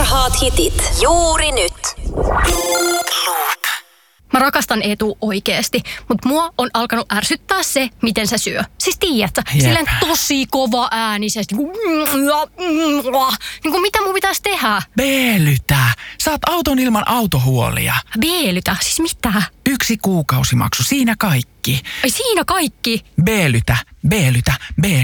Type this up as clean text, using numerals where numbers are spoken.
Parhaat hitit juuri nyt. Mä rakastan Eetu oikeesti, mutta mua on alkanut ärsyttää se, miten se syö. Siis tiedätkö, silleen tosi kova äänisesti. Niin kuin mitä mun pitäisi tehdä? Beelytä. Saat auton ilman autohuolia. Beelytä? Siis mitä? 1 kuukausimaksu, siinä kaikki. Ai siinä kaikki? Beelytä, beelytä, beelytä.